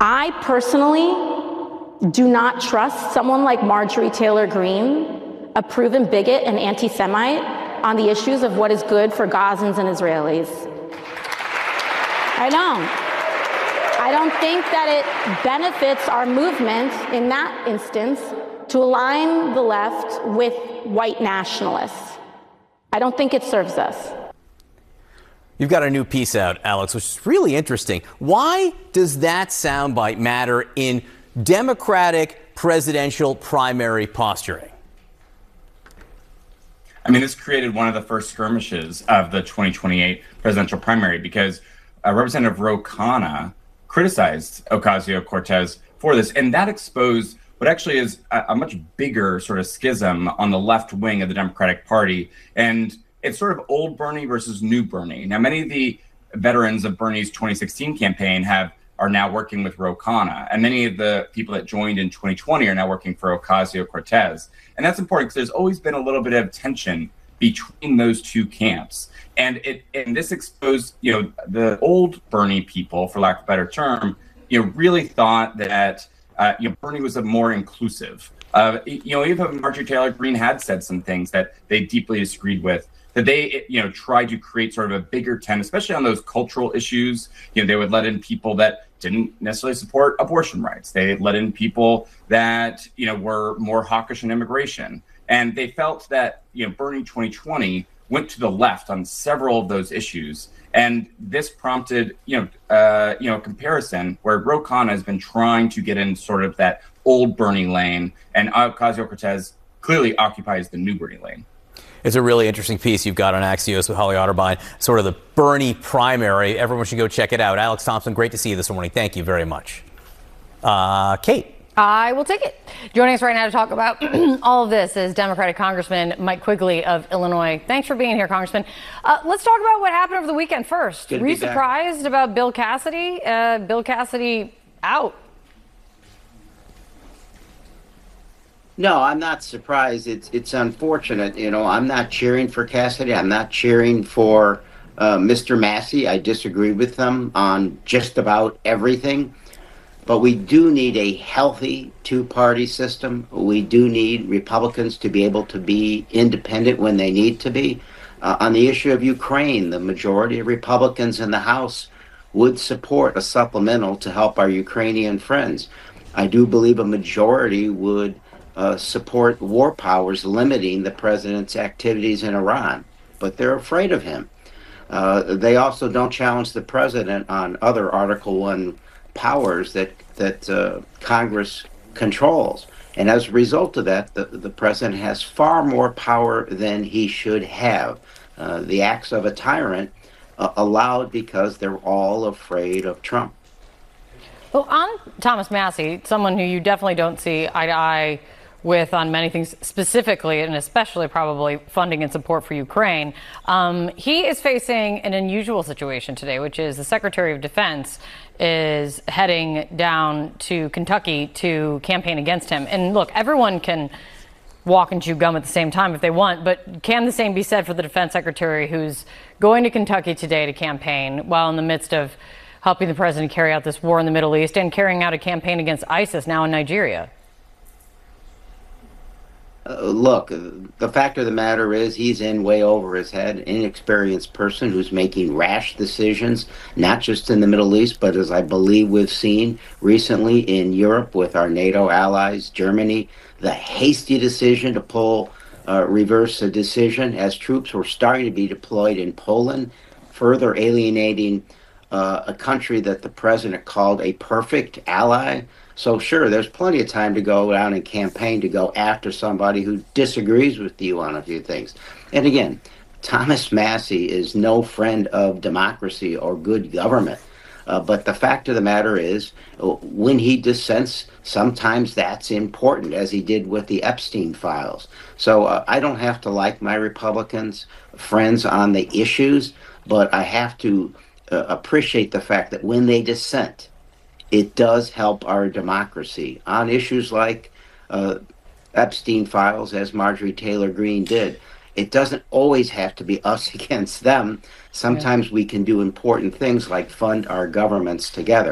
I personally do not trust someone like Marjorie Taylor Greene, a proven bigot and anti-Semite, on the issues of what is good for Gazans and Israelis. I don't think that it benefits our movement in that instance to align the left with white nationalists. I don't think it serves us. You've got a new piece out, Alex, which is really interesting. Why does that soundbite matter in Democratic presidential primary posturing? I mean, this created one of the first skirmishes of the 2028 presidential primary because Representative Ro Khanna criticized Ocasio-Cortez for this, and that exposed what actually is a much bigger sort of schism on the left wing of the Democratic Party. And it's sort of old Bernie versus new Bernie. Now, many of the veterans of Bernie's 2016 campaign are now working with Ro Khanna, and many of the people that joined in 2020 are now working for Ocasio-Cortez. And that's important because there's always been a little bit of tension between those two camps. And this exposed, the old Bernie people, for lack of a better term, really thought that Bernie was a more inclusive. Even Marjorie Taylor Greene had said some things that they deeply disagreed with, that they, tried to create sort of a bigger tent, especially on those cultural issues. They would let in people that didn't necessarily support abortion rights. They let in people that, were more hawkish on immigration. And they felt that, Bernie 2020 went to the left on several of those issues. And this prompted, a comparison where Ro Khanna has been trying to get in sort of that old Bernie lane, and Ocasio-Cortez clearly occupies the new Bernie lane. It's a really interesting piece you've got on Axios with Holly Otterbein, sort of the Bernie primary. Everyone should go check it out. Alex Thompson, great to see you this morning. Thank you very much. Kate. I will take it. Joining us right now to talk about all of this is Democratic Congressman Mike Quigley of Illinois. Thanks for being here, Congressman. Let's talk about what happened over the weekend first. Were you surprised about Bill Cassidy? Bill Cassidy out. No, I'm not surprised. It's unfortunate. I'm not cheering for Cassidy. I'm not cheering for Mr. Massey. I disagree with them on just about everything. But we do need a healthy two-party system. We do need Republicans to be able to be independent when they need to be. On the issue of Ukraine, the majority of Republicans in the House would support a supplemental to help our Ukrainian friends. I do believe a majority would support war powers limiting the president's activities in Iran, but they're afraid of him. They also don't challenge the president on other Article I powers that Congress controls. And as a result of that, the president has far more power than he should have. The acts of a tyrant allowed because they're all afraid of Trump. Well, on Thomas Massey, someone who you definitely don't see eye to eye with on many things, specifically and especially probably funding and support for Ukraine. He is facing an unusual situation today, which is the Secretary of Defense is heading down to Kentucky to campaign against him. And look, everyone can walk and chew gum at the same time if they want, but can the same be said for the Defense Secretary who's going to Kentucky today to campaign while in the midst of helping the president carry out this war in the Middle East and carrying out a campaign against ISIS now in Nigeria? Look, the fact of the matter is he's in way over his head, an inexperienced person who's making rash decisions, not just in the Middle East, but as I believe we've seen recently in Europe with our NATO allies, Germany, the hasty decision to reverse a decision as troops were starting to be deployed in Poland, further alienating a country that the president called a perfect ally. So sure, there's plenty of time to go down and campaign to go after somebody who disagrees with you on a few things. And again, Thomas Massey is no friend of democracy or good government. But the fact of the matter is, when he dissents, sometimes that's important, as he did with the Epstein files. So I don't have to like my Republicans friends on the issues, but I have to appreciate the fact that when they dissent, it does help our democracy on issues like Epstein files, as Marjorie Taylor Greene did. It doesn't always have to be us against them. Sometimes we can do important things like fund our governments together.